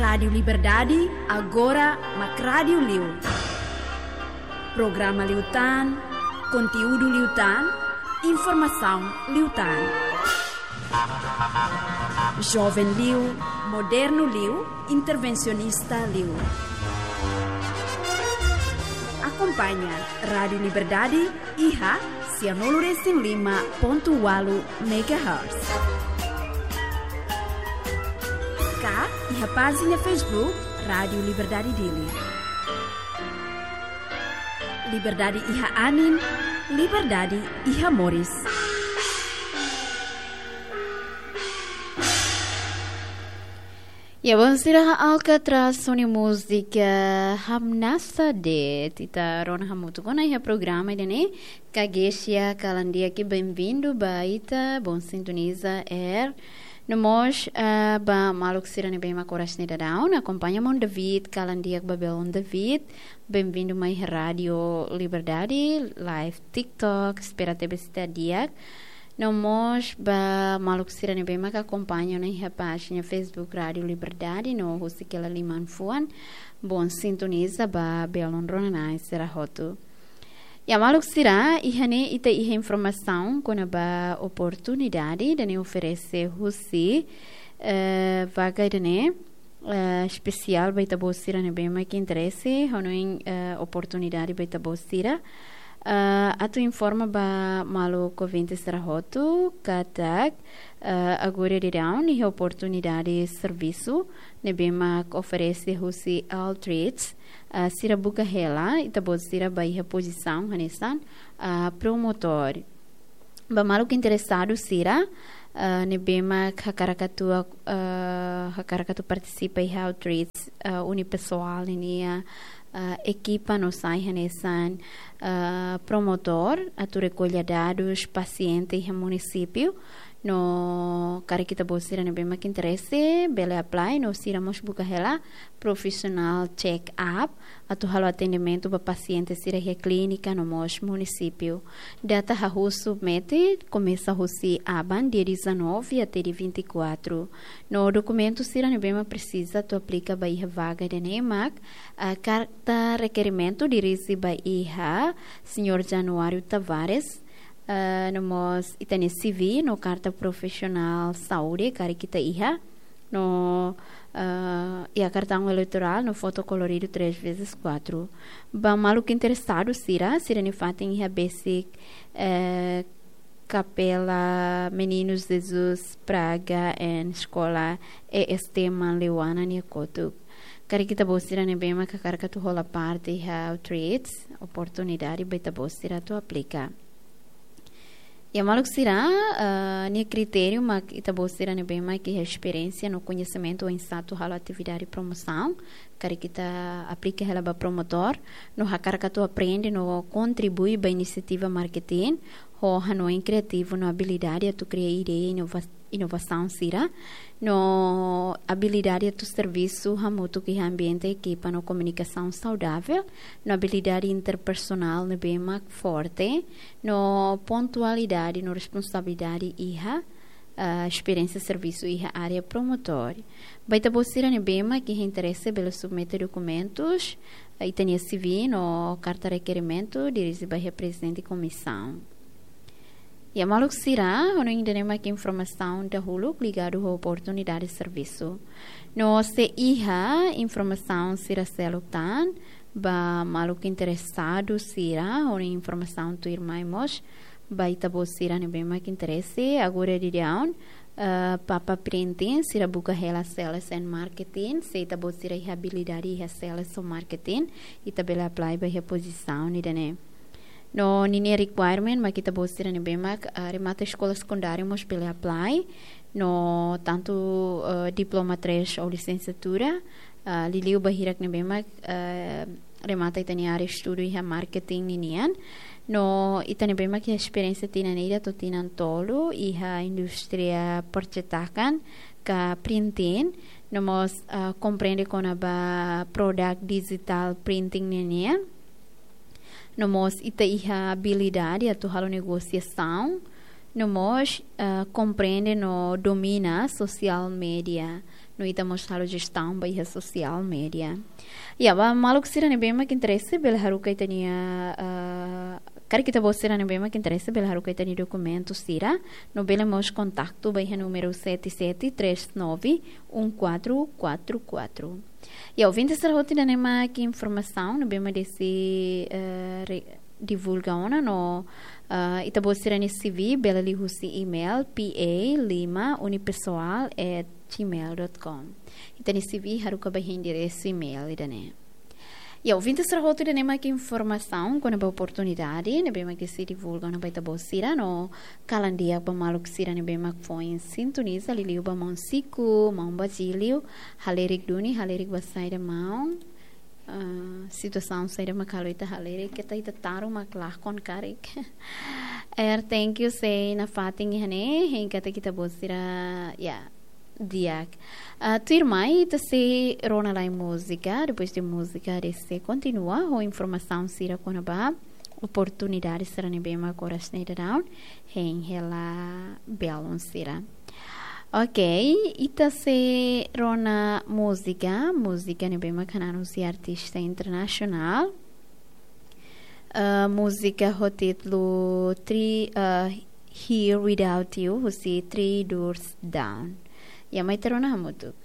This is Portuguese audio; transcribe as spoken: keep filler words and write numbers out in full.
Rádio Liberdade, agora Mac Rádio Liu. Programa Liutan, conteúdo Liutan, informação Liutan. Jovem Liu, moderno Liu, intervencionista Liu. Acompanha Rádio Liberdade, I H A, cianolo lima ponto oito megahertz. Cá, I H A página Facebook, Rádio Liberdade Dili. Liberdade I H A Anin, Liberdade I H A Moris. Ya, vamos tirar Alcatraz Sony Música Hamnasa de Tita Rona Hamutu Kona ia programa ini Kagesia Kalandia que bem-vindo baita bom sintoniza er Nós uh, ba maluk sirane bem ma coragem da down acompanha-me David Kalandia Babelon David bem-vindo mai Rádio Liberdade live TikTok espera te besita dia Nós ba maluk sirane bem ma acompanha na página Facebook Rádio Liberdade no Husikela Liman Fuan bom sintoniza ba Belon Ronanai será hotu Ya maluk sira ihane ita ihe informação com a oportunidade de ne oferecer husi uh, vaga de ne uh, especial baita bosira ne bem mais que interesse honoin uh, oportunidade baita bosira uh, atu informa ba maluk vinte será hotu katak uh, agora de down ihe oportunidade serviço ne bem mais oferece husi outreach Uh, sira buka hela ita bod sira bai reposição hanesan uh, promotor ba maluco interessado sira uh, ne bema hakarakatu uh, hakarakatu participa e outreach uh, unipessoal nia uh, equipa no sai hanesan uh, promotor atu recolha dados paciente e município no cara kita bo sira ne bema que interesse bele apply no sira mos buka hela profissional check up atu halo atendimento para paciente sira re clínica no mos município data ha submete começa husi aban dia dezenove até dia vinte e quatro no documento sira ne bema precisa tu aplica ba I vaga de nemac a carta requerimento dirige ba I H A senhor Januário Tavares Uh, nós itane C V no carta profissional saúde cara kita I H A no uh, e a cartão eleitoral no foto colorido três vezes quatro ba maluco interessado sira sira ne fatem I H A basic uh, Capela Meninos Jesus Praga en escola E S T Manleuana Niakotuk cara kita bosira ne bem ma cara tu rola parte I H A outreach oportunidade beta bosira tu aplica E maluk sira uh, ni critério mas ita bosira ne bem mais que experiência no conhecimento em status halo atividade e promoção cara kita aplica ela ba promotor no hakar ka tu aprende no contribui ba iniciativa marketing ho hano em criativo no habilidade tu criar ideia inova, inovação sira no habilidade tu serviço hamutu que ambiente equipa no comunicação saudável no habilidade interpersonal ne bem mais forte no pontualidade no responsabilidade I H A Uh, experiência serviço e área promotor. Baita bosira ne bema que interessa pelo submeter documentos uh, e tem C V no carta requerimento dirige by representante comissão. E a maluk sira ono ainda nem mais informação da huluk ligado à oportunidade de serviço. No se I H A informação sira selutan ba maluk interessado sira ono informação tu irmãos baita bosira ne bem mais interesse agora de down uh, papa printing sira buka hela sales and marketing seita bosira habilidade e sales and marketing e tabela apply by reposição ni dane no nini requirement mas kita bosira ne bem mais uh, remata escola secundária mos pela apply no tanto uh, diploma três ou licenciatura uh, liliu bahirak ne bem mais uh, remata itani área estudo e marketing ninian no itane bem mais que experiência tina neira to tinan tolo e a indústria percetakan ka printing no mos uh, compreende com a ba product digital printing nenia no mos ita iha habilidade a tu halo negociação no mos uh, compreende no domina social media no ita mostrar gestão by rede social média. Ya, ba maluk sira ne bema que interesse bel haruka itania Kari kita bosira ne bema que interesse bel haruka itani documento sira no bele mos contacto by número sete sete três nove um quatro quatro quatro. E ouvinte será rotina nema que informação no bema desse uh, divulga ona no uh, ita bosira ne C V bela li husi email pa lima unipessoal at gmail dot com. Ita ne C V haruka by endereço email idane. E ouvinte será rotina nema que informação quando a oportunidade ne bema que se divulga na baita bosira no calendário ba maluk sira ne bema que foi em sintoniza li liu ba monsiku mão bazilio halerik duni halerik basai da mão uh, situação sai da macaloita halerik que tá ita taru maklah kon karik er thank you say na fating hane hen kata kita bosira ya Diak. Uh, tu irmã ita se rona lá em música, depois de música se continua ou informação sira quando ba oportunidade será nem bem agora sneda down em ela belon sira. Ok, ita se rona música, música nem bem canal se artista internacional. Uh, música o título three uh, Here Without You, o se Three Doors Down. Ya mai terona hamutuk.